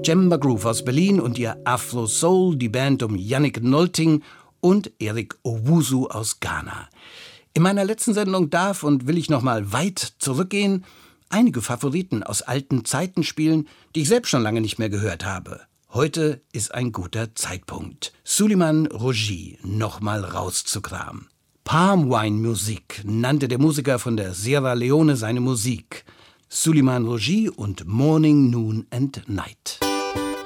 Jemba Groove aus Berlin und ihr Afro Soul, die Band um Yannick Nolting und Eric Owusu aus Ghana. In meiner letzten Sendung darf und will ich noch mal weit zurückgehen, einige Favoriten aus alten Zeiten spielen, die ich selbst schon lange nicht mehr gehört habe. Heute ist ein guter Zeitpunkt, Suleiman Rogie noch mal rauszukramen. Palm Wine Musik nannte der Musiker von der Sierra Leone seine Musik. Suleiman Rogie und Morning, Noon and Night.